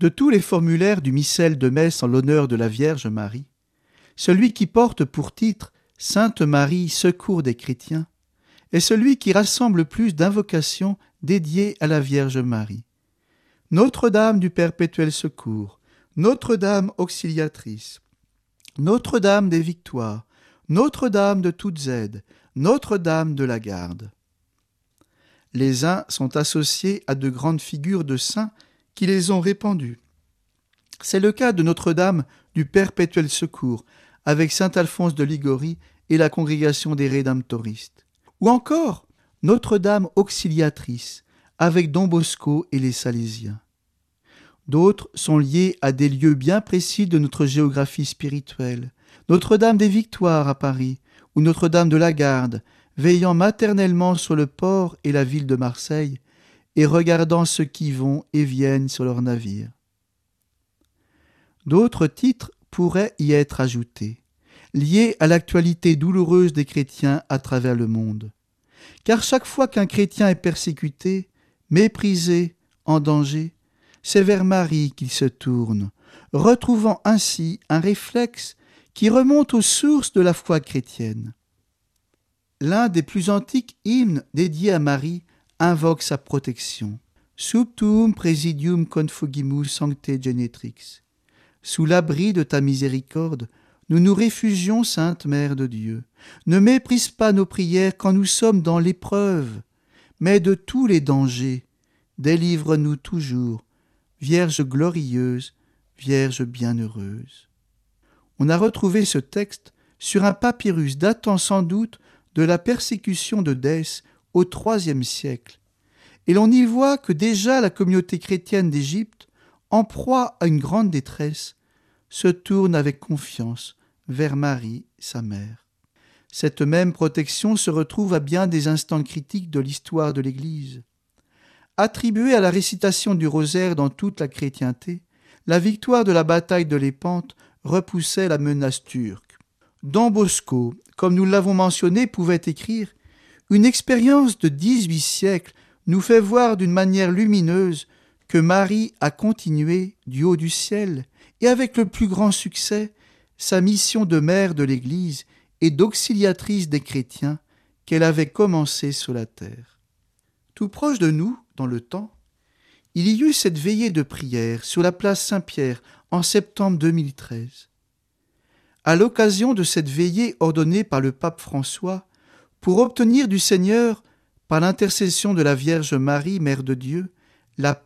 De tous les formulaires du missel de messe en l'honneur de la Vierge Marie, celui qui porte pour titre « Sainte Marie, secours des chrétiens » est celui qui rassemble le plus d'invocations dédiées à la Vierge Marie. Notre-Dame du perpétuel secours, Notre-Dame auxiliatrice, Notre-Dame des victoires, Notre-Dame de toutes aides, Notre-Dame de la garde. Les uns sont associés à de grandes figures de saints qui les ont répandus. C'est le cas de Notre-Dame du perpétuel secours avec saint Alphonse de Liguori et la congrégation des Rédemptoristes. Ou encore Notre-Dame auxiliatrice avec Don Bosco et les Salésiens. D'autres sont liés à des lieux bien précis de notre géographie spirituelle. Notre-Dame des Victoires à Paris ou Notre-Dame de la Garde, veillant maternellement sur le port et la ville de Marseille et regardant ceux qui vont et viennent sur leurs navires. D'autres titres pourraient y être ajoutés, liés à l'actualité douloureuse des chrétiens à travers le monde. Car chaque fois qu'un chrétien est persécuté, méprisé, en danger, c'est vers Marie qu'il se tourne, retrouvant ainsi un réflexe qui remonte aux sources de la foi chrétienne. L'un des plus antiques hymnes dédiés à Marie invoque sa protection. Sub tuum presidium confugimus sancte genetrix. Sous l'abri de ta miséricorde, nous nous réfugions, Sainte Mère de Dieu. Ne méprise pas nos prières quand nous sommes dans l'épreuve, mais de tous les dangers, délivre-nous toujours, Vierge glorieuse, Vierge bienheureuse. On a retrouvé ce texte sur un papyrus datant sans doute de la persécution de Dès au IIIe siècle, et l'on y voit que déjà la communauté chrétienne d'Égypte, en proie à une grande détresse, se tourne avec confiance vers Marie, sa mère. Cette même protection se retrouve à bien des instants critiques de l'histoire de l'Église. Attribuée à la récitation du rosaire dans toute la chrétienté, la victoire de la bataille de Lépante repoussait la menace turque. Don Bosco, comme nous l'avons mentionné, pouvait écrire « Une expérience de 18 siècles nous fait voir d'une manière lumineuse que Marie a continué du haut du ciel et avec le plus grand succès sa mission de mère de l'Église et d'auxiliatrice des chrétiens qu'elle avait commencée sur la terre. » Tout proche de nous, dans le temps, il y eut cette veillée de prière sur la place Saint-Pierre en septembre 2013. À l'occasion de cette veillée ordonnée par le pape François pour obtenir du Seigneur, par l'intercession de la Vierge Marie, Mère de Dieu, la